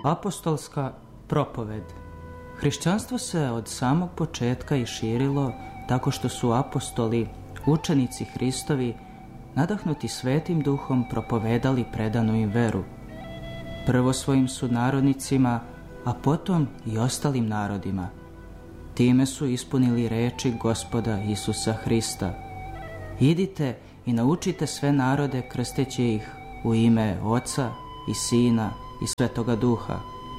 Apostolska propoved. Hrišćanstvo se od samog početka i širilo tako što su apostoli, učenici Hristovi, nadahnuti Svetim Duhom, propovedali predanu im veru. Prvo svojim sunarodnicima, a potom i ostalim narodima. Time su ispunili reči Gospoda Isusa Hrista. Idite i naučite sve narode krsteći ih u ime Oca i Sina i Svetoga Duha.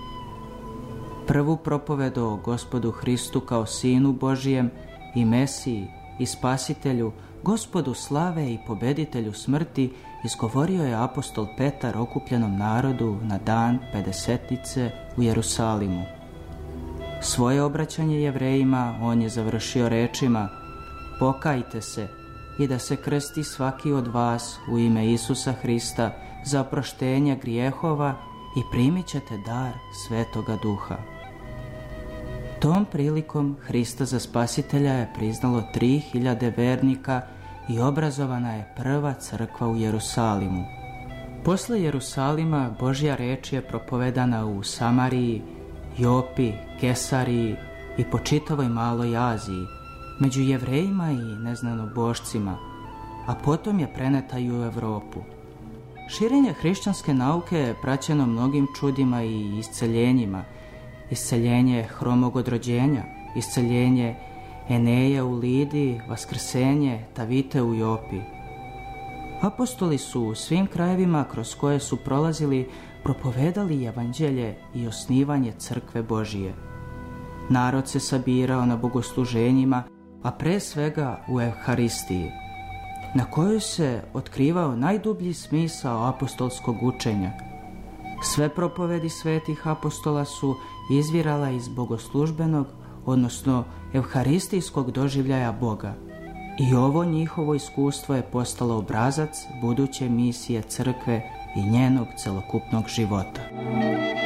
Prvu propoved o Gospodu Hristu kao Sinu Božijem i Mesiji i Spasitelju, Gospodu slave i pobeditelju smrti, izgovorio je apostol Petar okupljenom narodu na dan Pedesetnice u Jerusalimu. Svoje obraćanje Jevrejima on je završio rečima: pokajte se i da se krsti svaki od vas u ime Isusa Hrista za oproštenje grijehova i primit ćete dar Svetoga Duha. Tom prilikom Hrista za Spasitelja je priznalo 3000 vernika i obrazovana je prva crkva u Jerusalimu. Posle Jerusalima Božja reč je propovedana u Samariji, Jopi, Kesariji i po čitavoj maloj Aziji, među Jevrejima i neznanobošcima, a potom je preneta i u Evropu. Širenje hrišćanske nauke je praćeno mnogim čudima i isceljenjima. Isceljenje hromog od rođenja, isceljenje Eneja u Lidi, vaskrsenje Tavite u Jopi. Apostoli su u svim krajevima kroz koje su prolazili propovedali evanđelje i osnivanje crkve Božije. Narod se sabirao na bogosluženjima, a pre svega u Evharistiji, na kojoj se otkrivao najdublji smisao apostolskog učenja. Sve propovedi svetih apostola su izvirala iz bogoslužbenog, odnosno evharistijskog doživljaja Boga. I ovo njihovo iskustvo je postalo obrazac buduće misije crkve i njenog celokupnog života.